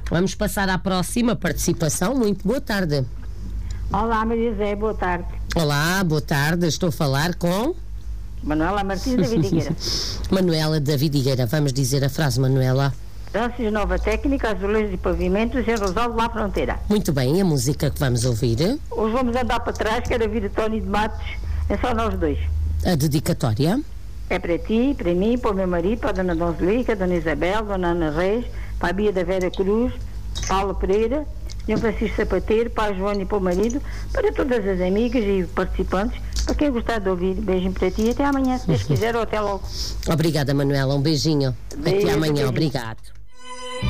Vamos passar à próxima participação. Muito boa tarde. Olá, Maria Zé, boa tarde. Olá, boa tarde. Estou a falar com... Manuela Martins da Vidigueira. Manuela da Vidigueira. Vamos dizer a frase, Manuela. Danças Nova Técnica, azulejos e pavimentos em Rosaldo lá Fronteira. Muito bem, a música que vamos ouvir? Hoje vamos andar para trás, que era vir Tony de Matos, é só nós dois. A dedicatória? É para ti, para mim, para o meu marido, para a Dona Donzelica, Dona Isabel, Dona Ana Reis, para a Bia da Vera Cruz, Paulo Pereira, Sr. Francisco Sapateiro, para a Joana e para o marido, para todas as amigas e participantes, para quem gostar de ouvir. Beijinho para ti e até amanhã, se Deus quiser, ou até logo. Obrigada, Manuela. Um beijinho. Beijo, até amanhã. beijo. Obrigado.